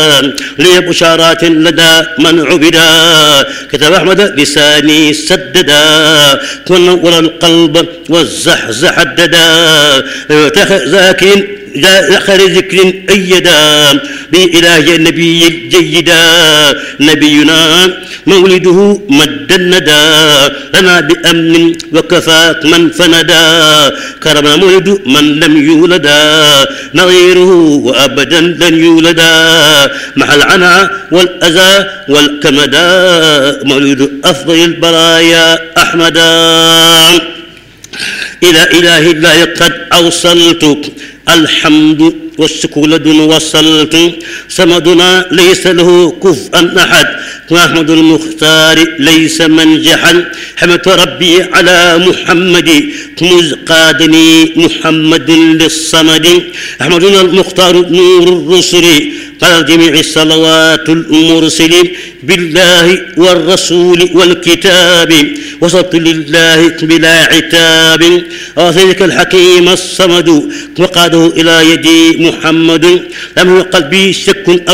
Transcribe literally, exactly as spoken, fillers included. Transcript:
لي بشارات لدى من عبدا كتب أحمد لساني سددا ونور القلب والزحزح الددا ذاكر خير ذكر أيدا بإله النبي الجيدا نبينا مولده مد الندى لنا بأمن وكفاك من فندا كرم مولد من لم يولدا نظيره وأبدا لن يولدا مع العنا والأذى والكمدا مولد أفضل البرايا أحمدا إلى إله الله قد أوصلت الحمد والشكر لدن وصلت صمدنا ليس له كفءا أحد وأحمد المختار ليس منجحا حمدت ربي على محمد مذ قادني محمد للصمد أحمدنا المختار نور الرسل قال جميع الصلوات المرسل بالله والرسول والكتاب وصلت لله بلا عتاب وذلك الحكيم الصمد وقاده إلى يدي محمد لم يقل بي شك